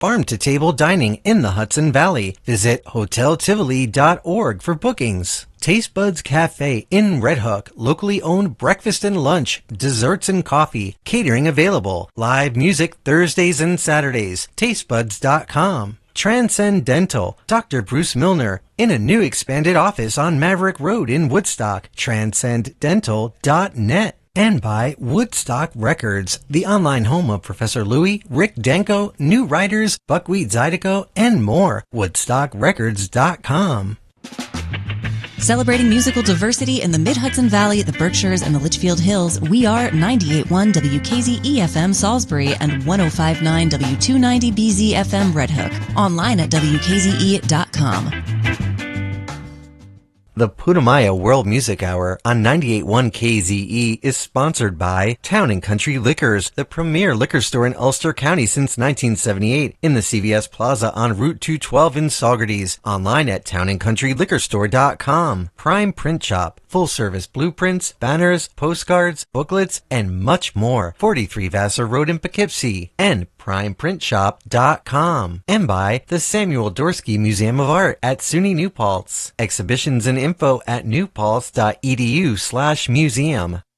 farm-to-table dining in the Hudson Valley. Visit hoteltivoli.org for bookings. Taste Buds Cafe in Red Hook, locally owned breakfast and lunch, desserts and coffee, catering available, live music Thursdays and Saturdays, tastebuds.com. Transcendental, Dr. Bruce Milner, in a new expanded office on Maverick Road in Woodstock, transcendental.net. And by Woodstock Records, the online home of Professor Louie, Rick Danko, New Writers, Buckwheat Zydeco, and more. WoodstockRecords.com. Celebrating musical diversity in the Mid-Hudson Valley, the Berkshires, and the Litchfield Hills, we are 98.1 WKZE-FM Salisbury and 105.9 W290BZ-FM Red Hook. Online at WKZE.com. The Putumayo World Music Hour on 98.1 KZE is sponsored by Town & Country Liquors, the premier liquor store in Ulster County since 1978, in the CVS Plaza on Route 212 in Saugerties. Online at townandcountryliquorstore.com. Prime Print Shop, full-service blueprints, banners, postcards, booklets, and much more. 43 Vassar Road in Poughkeepsie. And primeprintshop.com. And by the Samuel Dorsky Museum of Art at SUNY New Paltz. Exhibitions and info at newpaltz.edu/museum.